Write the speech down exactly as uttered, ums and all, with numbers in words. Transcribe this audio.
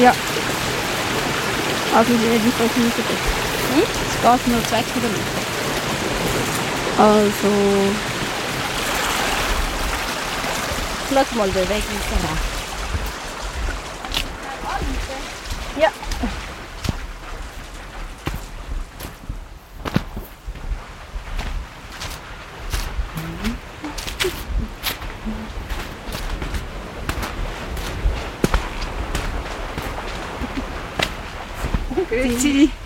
Ja. Also jedenfalls nicht so gut. Hm? Es geht nur zwei Kilometer. Also... Schau mal, der Weg ist da. Ja. Grüezi.